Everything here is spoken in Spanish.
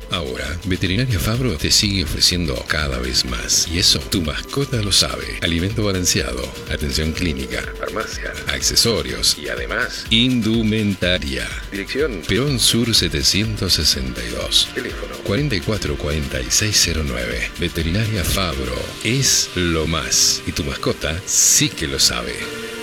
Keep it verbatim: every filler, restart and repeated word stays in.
Ahora, Veterinaria Fabro te sigue ofreciendo cada vez más. Y eso, tu mascota lo sabe. Alimento balanceado, atención clínica, farmacia, accesorios y además, indumentaria. Dirección: Perón Sur setecientos sesenta y dos. Teléfono: cuarenta y cuatro cuarenta y seis cero nueve. Veterinaria Fabro es lo más. Y tu mascota sí que lo sabe.